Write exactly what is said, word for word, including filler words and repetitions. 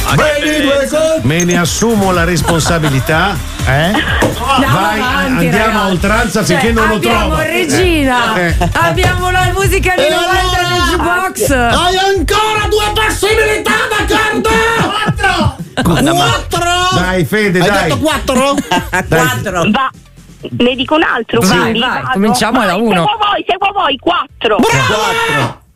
Vedi due cose. Me ne assumo la responsabilità. Eh? Vai, avanti, andiamo ragazzi. a oltranza Cioè, finché non lo abbiamo trovo. Regina, Eh. abbiamo la musica di E novanta allora? del jukebox. Hai ancora due possibilità, d'accordo? Quattro. Quattro. Dai, Fede, Hai dai. detto quattro? Quattro. Va. Ne dico un altro. Vai, quindi vai, vado. cominciamo da Vai, uno. Seguo voi, seguo voi, quattro. Bravo!